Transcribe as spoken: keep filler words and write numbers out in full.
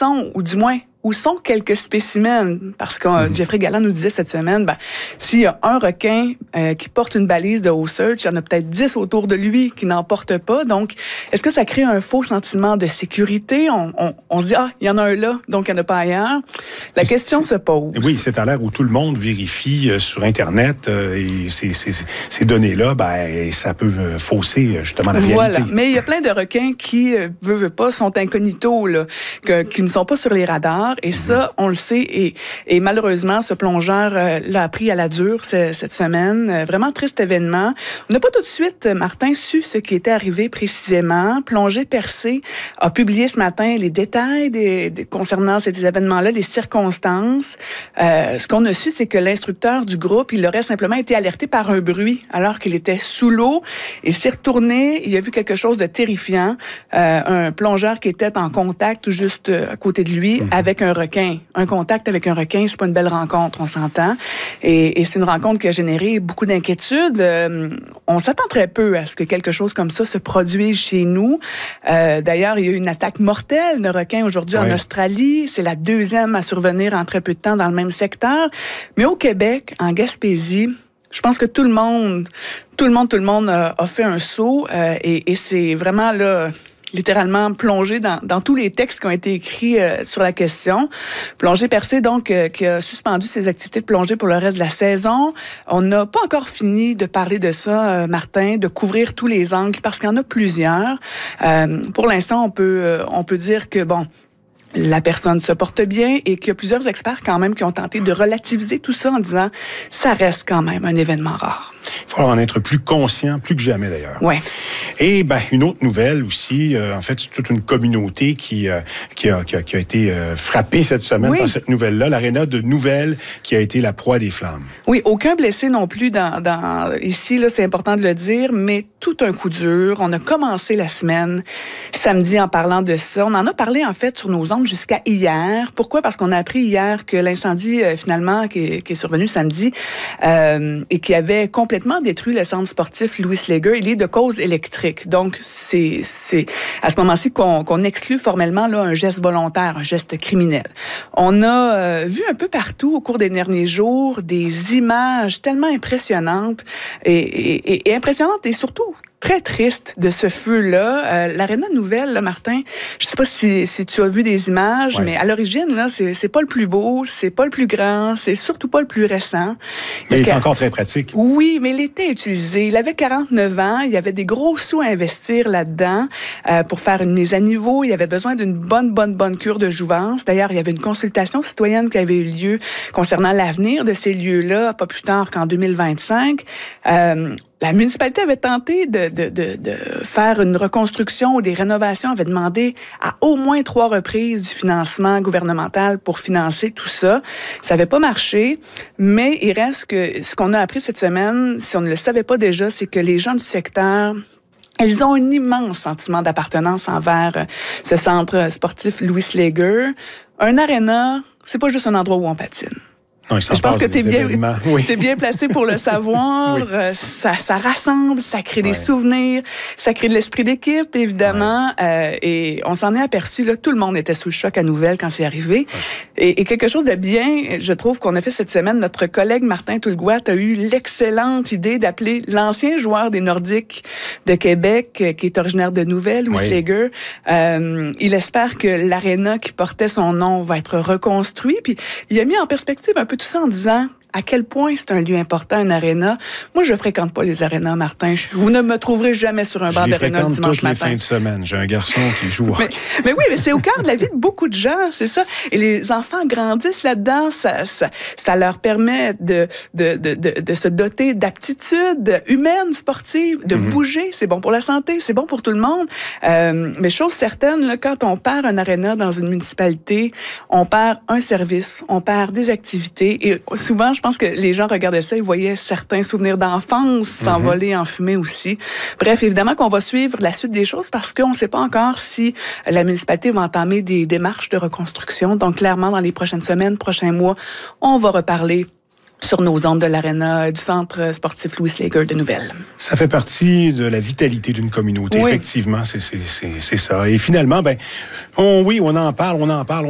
sont, ou du moins, où sont quelques spécimens? Parce que euh, mmh. Jeffrey Galland nous disait cette semaine, ben, s'il y a un requin euh, qui porte une balise de Osage, il y en a peut-être dix autour de lui qui n'en portent pas. Donc, est-ce que ça crée un faux sentiment de sécurité? On, on, on se dit, ah, il y en a un là, donc il n'y en a pas ailleurs. La c'est, question c'est, se pose. Oui, c'est à l'ère où tout le monde vérifie euh, sur Internet euh, et ces, ces, ces données-là, ben, ça peut euh, fausser justement la réalité. Voilà, mais il y a plein de requins qui, euh, veut, veut pas, sont incognito, là, que, qui ne sont pas sur les radars. Et ça, on le sait. Et, et malheureusement, ce plongeur euh, l'a appris à la dure ce, cette semaine. Euh, vraiment triste événement. On n'a pas tout de suite, Martin, su ce qui était arrivé précisément. Plongée Percée a publié ce matin les détails des, des, concernant ces événements-là, les circonstances. Euh, ce qu'on a su, c'est que l'instructeur du groupe, il aurait simplement été alerté par un bruit alors qu'il était sous l'eau. Il s'est retourné. Il a vu quelque chose de terrifiant. Euh, un plongeur qui était en contact juste à côté de lui mmh. avec un requin. Un contact avec un requin, c'est pas une belle rencontre, on s'entend. Et, et c'est une rencontre qui a généré beaucoup d'inquiétudes. Euh, on s'attend très peu à ce que quelque chose comme ça se produise chez nous. Euh, d'ailleurs, il y a eu une attaque mortelle de requin aujourd'hui ouais. en Australie. C'est la deuxième à survenir en très peu de temps dans le même secteur. Mais au Québec, en Gaspésie, je pense que tout le monde, tout le monde, tout le monde a, a fait un saut. Euh, et, et c'est vraiment là... littéralement plongé dans, dans tous les textes qui ont été écrits euh, sur la question. Plongée Percée, donc, euh, qui a suspendu ses activités de plongée pour le reste de la saison. On n'a pas encore fini de parler de ça, euh, Martin, de couvrir tous les angles, parce qu'il y en a plusieurs. Euh, pour l'instant, on peut, euh, on peut dire que, bon, la personne se porte bien et qu'il y a plusieurs experts quand même qui ont tenté de relativiser tout ça en disant ça reste quand même un événement rare. Il faut en être plus conscient, plus que jamais d'ailleurs. Ouais. Et ben une autre nouvelle aussi, euh, en fait, c'est toute une communauté qui euh, qui, a, qui, a, qui a été euh, frappée cette semaine oui. par cette nouvelle-là, l'aréna de Nouvelle qui a été la proie des flammes. Oui, aucun blessé non plus dans, dans ici, là, c'est important de le dire, mais tout un coup dur. On a commencé la semaine samedi en parlant de ça. On en a parlé en fait sur nos ondes jusqu'à hier. Pourquoi? Parce qu'on a appris hier que l'incendie euh, finalement qui est, qui est survenu samedi euh, et qui avait complètement détruit le centre sportif Louis Slager, il est de cause électrique. Donc, c'est, c'est à ce moment-ci qu'on, qu'on exclut formellement là, un geste volontaire, un geste criminel. On a euh, vu un peu partout au cours des derniers jours des images tellement impressionnantes et, et, et impressionnantes et surtout très triste de ce feu-là. Euh, L'aréna Nouvelle, là, Martin, je sais pas si, si tu as vu des images, ouais. mais à l'origine, là, c'est, c'est pas le plus beau, c'est pas le plus grand, c'est surtout pas le plus récent. Mais il est encore très pratique. Oui, mais il était utilisé. Il avait quarante-neuf ans, il y avait des gros sous à investir là-dedans euh, pour faire une mise à niveau. Il avait besoin d'une bonne, bonne, bonne cure de jouvence. D'ailleurs, il y avait une consultation citoyenne qui avait eu lieu concernant l'avenir de ces lieux-là, pas plus tard qu'en deux mille vingt-cinq. Euh, La municipalité avait tenté de, de, de, de faire une reconstruction ou des rénovations, avait demandé à au moins trois reprises du financement gouvernemental pour financer tout ça. Ça n'avait pas marché, mais il reste que ce qu'on a appris cette semaine, si on ne le savait pas déjà, c'est que les gens du secteur, elles ont un immense sentiment d'appartenance envers ce centre sportif Louis Slager. Un aréna, c'est pas juste un endroit où on patine. Non, je pense que tu es bien, oui. t'es bien placé pour le savoir. Oui. Euh, ça, ça rassemble, ça crée des ouais. souvenirs, ça crée de l'esprit d'équipe, évidemment. Ouais. Euh, et on s'en est aperçu, là, tout le monde était sous le choc à Nouvelle quand c'est arrivé. Ouais. Et, et quelque chose de bien, je trouve, qu'on a fait cette semaine, notre collègue Martin Toulgoat a eu l'excellente idée d'appeler l'ancien joueur des Nordiques de Québec, qui est originaire de Nouvelle, Louis Slager. Euh, il espère que l'aréna qui portait son nom va être reconstruit. Puis il a mis en perspective un peu tout ça en disant à quel point c'est un lieu important, un aréna. Moi, je fréquente pas les arénas, Martin. Je, vous ne me trouverez jamais sur un banc d'aréna dimanche matin. Je les fréquente toutes les fins de semaine. J'ai un garçon qui joue au mais, mais oui, mais c'est au cœur de la vie de beaucoup de gens, c'est ça. Et les enfants grandissent là-dedans. Ça, ça, ça leur permet de, de, de, de, de se doter d'aptitudes humaines, sportives, de mm-hmm. bouger. C'est bon pour la santé, c'est bon pour tout le monde. Euh, mais chose certaine, là, quand on perd un aréna dans une municipalité, on perd un service, on perd des activités. Et souvent, je pense que les gens regardaient ça, ils voyaient certains souvenirs d'enfance s'envoler mm-hmm. en fumée aussi. Bref, évidemment qu'on va suivre la suite des choses parce qu'on ne sait pas encore si la municipalité va entamer des démarches de reconstruction. Donc, clairement, dans les prochaines semaines, prochains mois, on va reparler sur nos ondes de l'aréna du centre sportif Louis Slager de Nouvelle. Ça fait partie de la vitalité d'une communauté. Oui. Effectivement, c'est, c'est, c'est, c'est ça. Et finalement, ben, on, oui, on en parle, on en parle.